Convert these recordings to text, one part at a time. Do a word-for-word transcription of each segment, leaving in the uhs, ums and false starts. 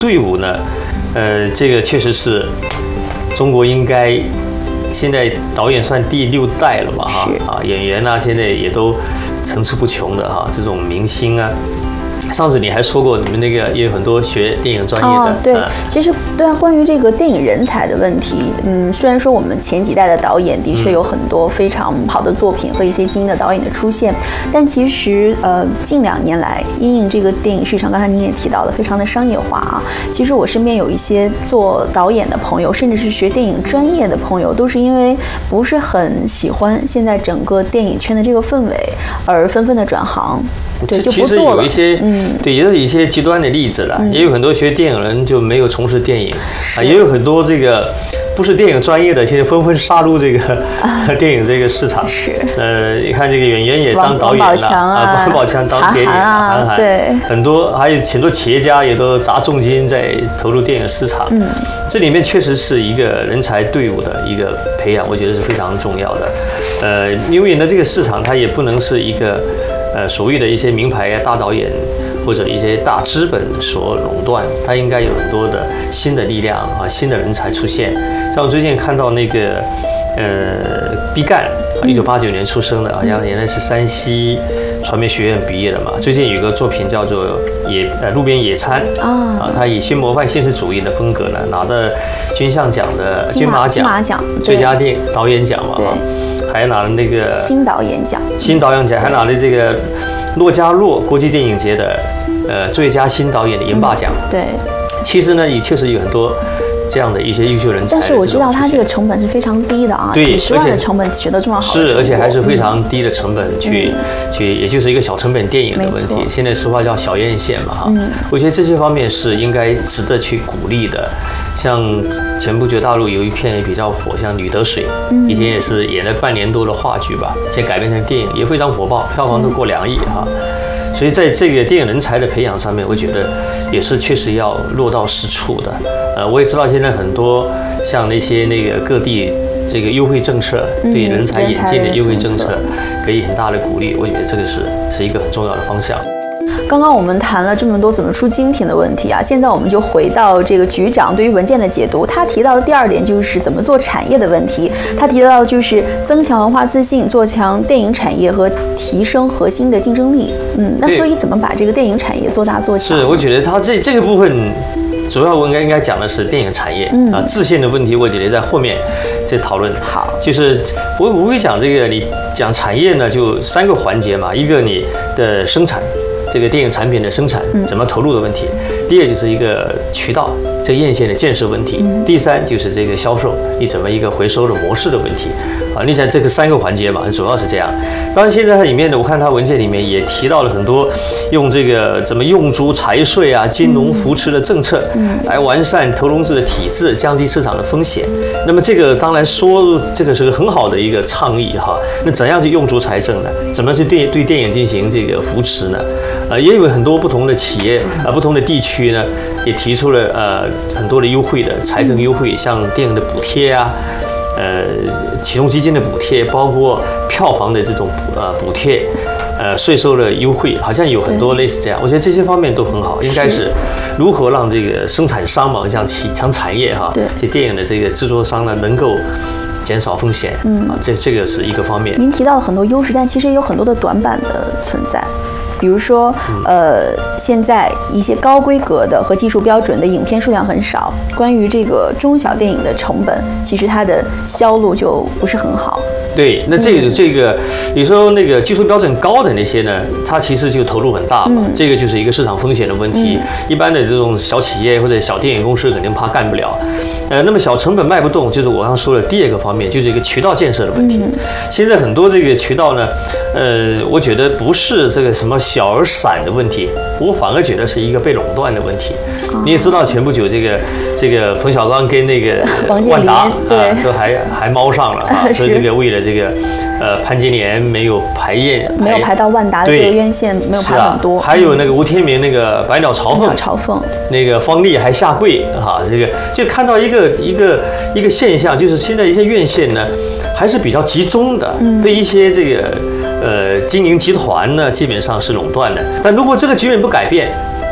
队伍呢，呃，这个确实是中国应该现在导演算第六代了吧？哈啊，演员啊，现在也都层出不穷的哈，这种明星啊。上次你还说过，你们那个也有很多学电影专业的。 哦，对，嗯、其实对啊，关于这个电影人才的问题，嗯，虽然说我们前几代的导演的确有很多非常好的作品和一些精英的导演的出现，但其实呃，近两年来，因应这个电影市场，刚才您也提到了，非常的商业化啊。其实我身边有一些做导演的朋友，甚至是学电影专业的朋友，都是因为不是很喜欢现在整个电影圈的这个氛围，而纷纷的转行。对，就不做了。 其实有一些，嗯，对，也有一些极端的例子了，嗯、也有很多学电影人就没有从事电影，啊，也有很多这个不是电影专业的，现在纷纷杀入这个、啊、电影这个市场。 是， 呃，你看这个演员也当导演了， 王宝强啊， 王宝强当电影， 韩寒，对， 很多还有很多企业家也都砸重金在投入电影市场。嗯，这里面确实是一个人才队伍的一个培养，我觉得是非常重要的。呃，因为呢，这个市场它也不能是一个。呃，所谓的一些名牌大导演或者一些大资本所垄断，它应该有很多的新的力量啊，新的人才出现。像我最近看到那个呃，毕赣，一九八九年出生的，好像原来是山西传媒学院毕业的嘛。最近有个作品叫做《野呃路边野餐》啊，他以新模范现实主义的风格呢，拿的金像奖的金马奖最佳电导演奖嘛。还拿了那个新导演奖， 新导演奖还拿了这个洛迦洛国际电影节的呃最佳新导演的银霸奖。 嗯、对， 其实呢也确实有很多这样的一些优秀人才。 但是我知道他这个成本是非常低的啊， 对， 几十万的成本取得这么好的是，而且还是非常低的成本去、嗯、去，也就是一个小成本电影的问题。现在实话叫小院线嘛哈。嗯，我觉得这些方面是应该值得去鼓励的。像前不久大陆有一片也比较火，像《女得水》，以前也是演了半年多的话剧吧，现在改编成电影也非常火爆，票房都过两亿哈。所以在这个电影人才的培养上面，我觉得也是确实要落到实处的。呃，我也知道现在很多像那些那个各地这个优惠政策，对人才引进的优惠政策给予很大的鼓励，我觉得这个是是一个很重要的方向。 刚刚我们谈了这么多怎么出精品的问题啊，现在我们就回到这个局长对于文件的解读。他提到的第二点就是怎么做产业的问题。他提到就是增强文化自信，做强电影产业和提升核心的竞争力。嗯，那所以怎么把这个电影产业做大做强？ 是，我觉得他这这个部分主要我应该应该讲的是电影产业、嗯、啊，自信的问题，我觉得在后面再讨论。 好， 就是我我会讲这个，你讲产业呢，就三个环节嘛，一个你的生产。这个电影产品的生产怎么投入的问题，嗯、第二就是一个渠道这个院线的建设问题，嗯、第三就是这个销售你怎么一个回收的模式的问题啊。你想这个三个环节嘛，主要是这样。当然现在它里面呢，我看它文件里面也提到了很多用这个怎么用足财税啊、金融扶持的政策，嗯、来完善投融资的体制，降低市场的风险。那么这个当然说这个是个很好的一个倡议哈。那怎样去用足财政呢？怎么去对对电影进行这个扶持呢？呃，也有很多不同的企业啊、呃，不同的地区呢，也提出了呃很多的优惠的财政优惠，像电影的补贴啊，呃，启动基金的补贴，包括票房的这种呃补贴，呃，税收的优惠，好像有很多类似这样。我觉得这些方面都很好，应该是如何让这个生产商嘛，像起强产业哈，这电影的这个制作商呢，能够减少风险，嗯啊，这这个是一个方面。 您提到了很多优势，但其实也有很多的短板的存在。比如说，呃，现在一些高规格的和技术标准的影片数量很少，关于这个中小电影的成本，其实它的销路就不是很好。 对，那这个、嗯、这个，有时候那个技术标准高的那些呢，它其实就投入很大嘛，嗯、这个就是一个市场风险的问题。嗯、一般的这种小企业或者小电影公司肯定怕干不了。呃，那么小成本卖不动，就是我刚说的第二个方面，就是一个渠道建设的问题。嗯、现在很多这个渠道呢，呃，我觉得不是这个什么小而散的问题，我反而觉得是一个被垄断的问题。哦、你也知道，前不久这个这个冯小刚跟那个万达啊，都还还猫上了啊，说这个为了这个呃潘金莲没有排验， 没有排到万达的这个院线，没有排很多。 还有那个吴天明那个百鸟朝凤， 朝凤那个方丽还下跪哈，这个就看到一个一个一个现象，就是现在一些院线呢还是比较集中的，被一些这个呃经营集团呢基本上是垄断的。但如果这个局面不改变，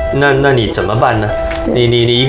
那那你怎么办呢？你你你一个。